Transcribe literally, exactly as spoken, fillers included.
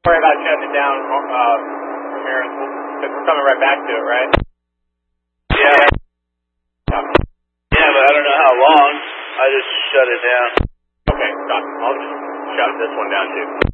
Sorry about shutting it down, uh, from here. We're coming right back to it, right? Yeah. Yeah, but I don't know how long. I just shut it down. Okay, stop. I'll just shut this one down too.